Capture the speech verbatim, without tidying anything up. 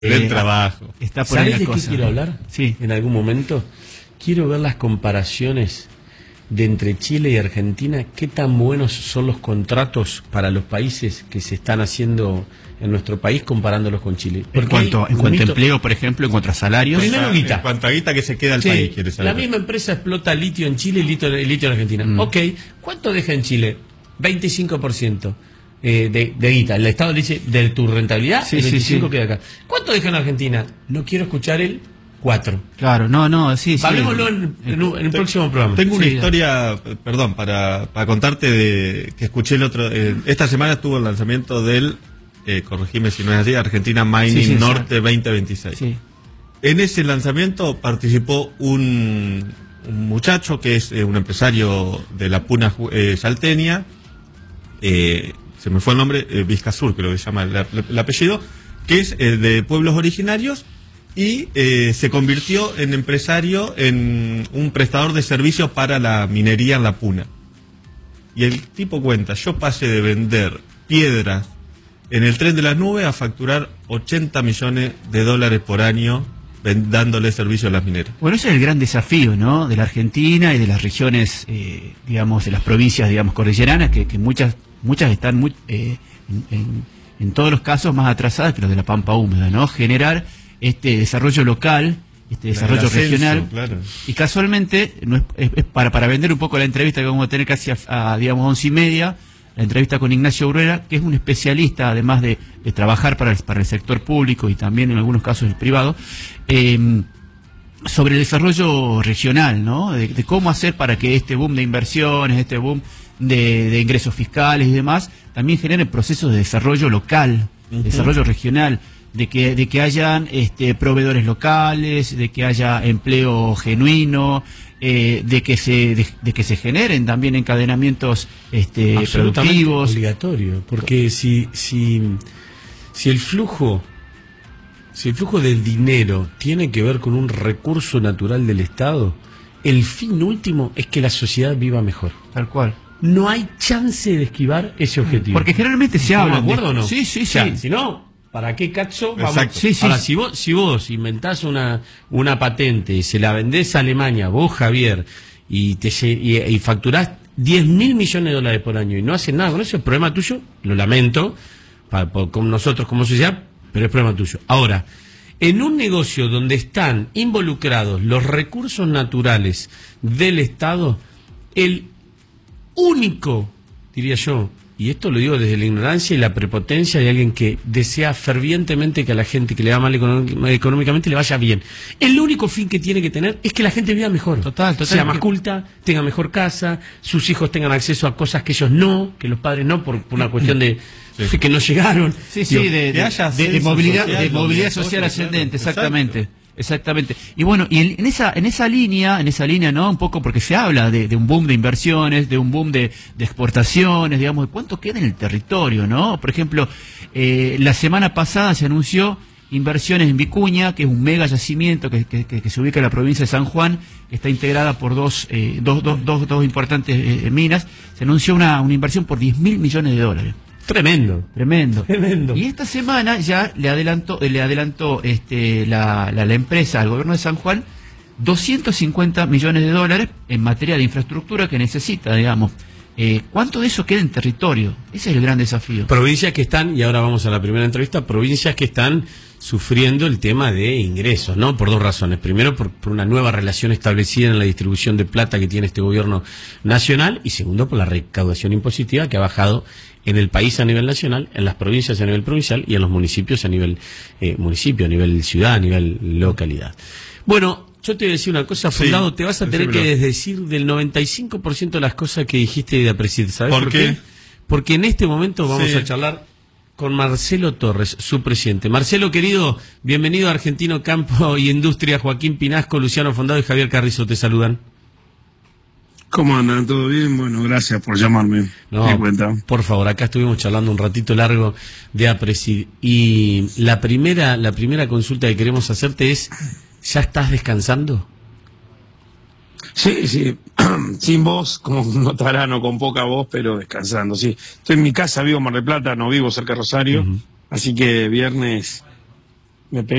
del eh, trabajo. Está por ahí la ¿Sabés de cosa? qué quiero hablar? Sí. En algún momento quiero ver las comparaciones de entre Chile y Argentina. Qué tan buenos son los contratos para los países que se están haciendo en nuestro país comparándolos con Chile. En cuanto, en cuanto a empleo, por ejemplo, en cuanto a salarios. Primero guita. En cuanto a guita que se queda al Sí, país, quiere saber. la misma empresa explota litio en Chile y litio, litio en Argentina. Mm. Ok, ¿cuánto deja en Chile? veinticinco por ciento. Eh, de, de guita. El Estado dice de tu rentabilidad, sí, el veinticinco sí, sí. queda acá. ¿Cuánto deja en Argentina? No quiero escuchar el cuatro. Claro, no, no, sí, sí. Hablemoslo en, en, un, en el próximo programa. Tengo una sí, historia, perdón, para, para contarte de que escuché el otro. Eh, esta semana estuvo el lanzamiento del, eh, corregime si no es así, Argentina Mining sí, sí, Norte veinte veintiséis. Sí. En ese lanzamiento participó un, un muchacho que es eh, un empresario de la Puna eh, salteña. Eh, se me fue el nombre, eh, Vizcasur creo que se llama el, el apellido, que es eh, de pueblos originarios y eh, se convirtió en empresario, en un prestador de servicios para la minería en la Puna. Y el tipo cuenta, yo pasé de vender piedras en el tren de las nubes a facturar ochenta millones de dólares por año dándole servicio a las mineras. Bueno, ese es el gran desafío, ¿no?, de la Argentina y de las regiones, eh, digamos, de las provincias, digamos, cordilleranas, que, que muchas muchas están muy, eh, en, en, en todos los casos más atrasadas que los de la Pampa Húmeda, ¿no? Generar este desarrollo local, este desarrollo ascenso, regional. Claro. Y casualmente, no es, es, es para, para vender un poco la entrevista que vamos a tener casi a, a digamos, once y media, la entrevista con Ignacio Bruera, que es un especialista, además de, de trabajar para el, para el sector público y también en algunos casos el privado, eh, sobre el desarrollo regional, ¿no? De, de cómo hacer para que este boom de inversiones, este boom de, de ingresos fiscales y demás, también genere procesos de desarrollo local, uh-huh. desarrollo regional, de que, de que hayan este, proveedores locales, de que haya empleo genuino, eh, de que se de, de que se generen también encadenamientos este, productivos. Obligatorio, porque si si si el flujo si el flujo del dinero tiene que ver con un recurso natural del Estado, el fin último es que la sociedad viva mejor. Tal cual. No hay chance de esquivar ese objetivo. Porque generalmente se habla. ¿De acuerdo o no? Sí, sí, sí. O sea, si no, ¿para qué cacho vamos? Sí, sí, Ahora, sí. si vos, si vos inventás una, una patente y se la vendés a Alemania, vos, Javier, y, te, y, y facturás diez mil millones de dólares por año y no haces nada con eso, es problema tuyo, lo lamento, para, por, con nosotros como sociedad, pero es problema tuyo. Ahora, en un negocio donde están involucrados los recursos naturales del Estado, el único, diría yo, y esto lo digo desde la ignorancia y la prepotencia de alguien que desea fervientemente que a la gente que le va mal económicamente le vaya bien. El único fin que tiene que tener es que la gente viva mejor. Total, total. Sea más culta, tenga mejor casa, sus hijos tengan acceso a cosas que ellos no, que los padres no, por, por una cuestión de sí. que no llegaron. Sí, sí, Digo, de, de, de, de movilidad social, de movilidad social ascendente, claro, exactamente. Exacto. Exactamente. Y bueno, y en, en esa en esa línea, en esa línea, ¿no? Un poco porque se habla de, de un boom de inversiones, de un boom de, de exportaciones, digamos, de cuánto queda en el territorio, ¿no? Por ejemplo, eh, la semana pasada se anunció inversiones en Vicuña, que es un mega yacimiento que, que, que, que se ubica en la provincia de San Juan, que está integrada por dos eh, dos, dos, dos, dos importantes eh, minas. Se anunció una, una inversión por diez mil millones de dólares. Tremendo, tremendo, tremendo. Y esta semana ya le adelantó, le adelantó este, la, la, la empresa al gobierno de San Juan doscientos cincuenta millones de dólares en materia de infraestructura que necesita, digamos. Eh, ¿Cuánto de eso queda en territorio? Ese es el gran desafío. Provincias que están, y ahora vamos a la primera entrevista, provincias que están sufriendo el tema de ingresos, ¿no? Por dos razones. Primero, por, por una nueva relación establecida en la distribución de plata que tiene este gobierno nacional, y segundo, por la recaudación impositiva que ha bajado en el país a nivel nacional, en las provincias a nivel provincial y en los municipios a nivel eh, municipio, a nivel ciudad, a nivel localidad. Bueno, yo te voy a decir una cosa, Fundado, sí, te vas a tener que desdecir del noventa y cinco por ciento de las cosas que dijiste de presidente. ¿Sabes por, por qué? qué? Porque en este momento vamos sí. a charlar con Marcelo Torres, su presidente. Marcelo, querido, bienvenido a Argentino Campo y Industria. Joaquín Pinasco, Luciano Fundado y Javier Carrizo te saludan. ¿Cómo andan? ¿Todo bien? Bueno, gracias por llamarme. No, ¿Me cuenta? Por favor, acá estuvimos charlando un ratito largo de Apresid. Y la primera, la primera consulta que queremos hacerte es, ¿ya estás descansando? Sí, sí, sin voz, como notarán, no con poca voz, pero descansando, sí. Estoy en mi casa, vivo en Mar del Plata, no vivo cerca de Rosario, uh-huh. Así que viernes me